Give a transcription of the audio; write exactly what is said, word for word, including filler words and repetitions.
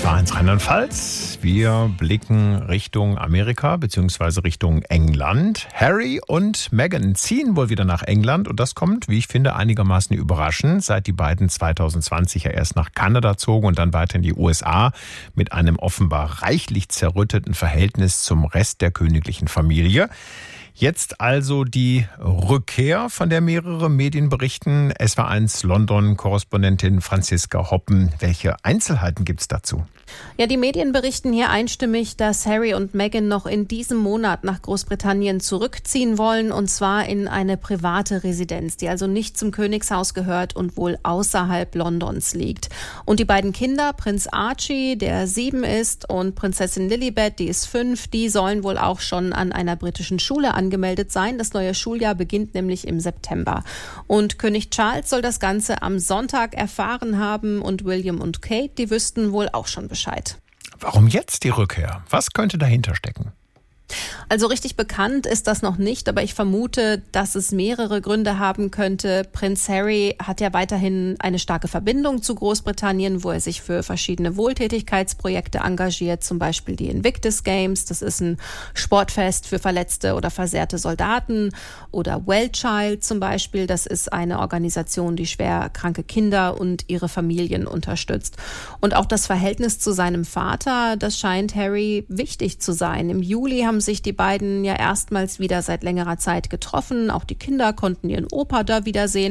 eins Rheinland-Pfalz. Wir blicken Richtung Amerika bzw. Richtung England. Harry und Meghan ziehen wohl wieder nach England und das kommt, wie ich finde, einigermaßen überraschend, seit die beiden zwanzig zwanzig ja erst nach Kanada zogen und dann weiter in die U S A mit einem offenbar reichlich zerrütteten Verhältnis zum Rest der königlichen Familie. Jetzt also die Rückkehr, von der mehrere Medien berichten. S W eins London-Korrespondentin Franziska Hoppen. Welche Einzelheiten gibt es dazu? Ja, die Medien berichten hier einstimmig, dass Harry und Meghan noch in diesem Monat nach Großbritannien zurückziehen wollen, und zwar in eine private Residenz, die also nicht zum Königshaus gehört und wohl außerhalb Londons liegt. Und die beiden Kinder, Prinz Archie, der sieben ist, und Prinzessin Lilibet, die ist fünf, die sollen wohl auch schon an einer britischen Schule angemeldet sein. Das neue Schuljahr beginnt nämlich im September. Und König Charles soll das Ganze am Sonntag erfahren haben und William und Kate, die wüssten wohl auch schon Bescheid. Warum jetzt die Rückkehr? Was könnte dahinter stecken? Also richtig bekannt ist das noch nicht, aber ich vermute, dass es mehrere Gründe haben könnte. Prinz Harry hat ja weiterhin eine starke Verbindung zu Großbritannien, wo er sich für verschiedene Wohltätigkeitsprojekte engagiert, zum Beispiel die Invictus Games, das ist ein Sportfest für verletzte oder versehrte Soldaten, oder Wellchild zum Beispiel, das ist eine Organisation, die schwer kranke Kinder und ihre Familien unterstützt. Und auch das Verhältnis zu seinem Vater, das scheint Harry wichtig zu sein. Im Juli haben sich die beiden ja erstmals wieder seit längerer Zeit getroffen. Auch die Kinder konnten ihren Opa da wiedersehen.